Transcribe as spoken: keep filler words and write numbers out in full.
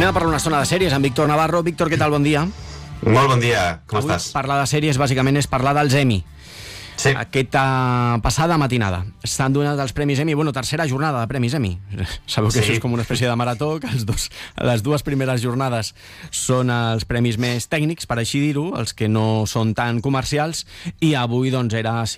Anem a parlar una estona de sèries amb Víctor Navarro. Víctor, què tal? Bon dia. Molt bon dia, com Avui estàs? Parlar de sèries bàsicament és parlar dels Emmy. Sí. Aquesta passada matinada s'han donat els Premis Emmy, bueno, tercera jornada de Premis Emmy. Sabeu que Sí. això és com una espècie de marató, que els dos, les dues primeres jornades són els premis més tècnics, per així dir-ho, els que no són tan comercials, i avui doncs era